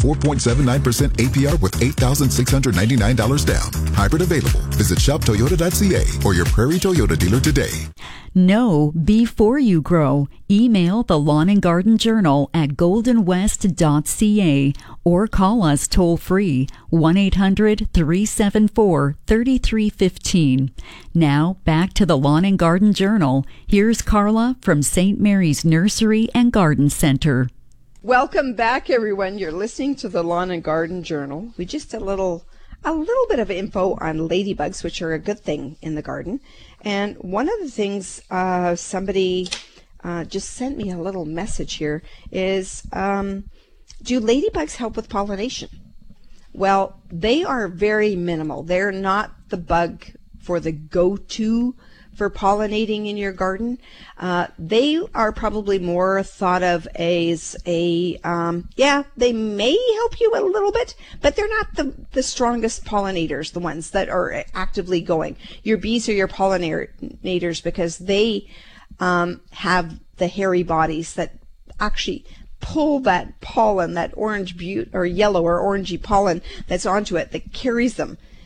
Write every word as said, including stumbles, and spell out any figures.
four point seven nine percent A P R with eight thousand six hundred ninety-nine dollars down. Hybrid available. Visit shop toyota dot c a or your Prairie Toyota dealer today. Know before you grow. Email the Lawn and Garden Journal at golden west dot c a or call us toll free one eight hundred three seven four three three one five. Now back to the Lawn and Garden Journal. Here's Carla from Saint Mary's Nursery and Garden Center. Welcome back, everyone. You're listening to the Lawn and Garden Journal. We just a little a little bit of info on ladybugs, which are a good thing in the garden. And one of the things uh, somebody uh, just sent me a little message here is, um, do ladybugs help with pollination? Well, they are very minimal. They're not the bug for the go-to for pollinating in your garden. Uh, they are probably more thought of as a, um, yeah, they may help you a little bit, but they're not the, the strongest pollinators, the ones that are actively going. Your bees are your pollinators because they um, have the hairy bodies that actually pull that pollen, that orange but- or yellow or orangey pollen that's onto it that carries them.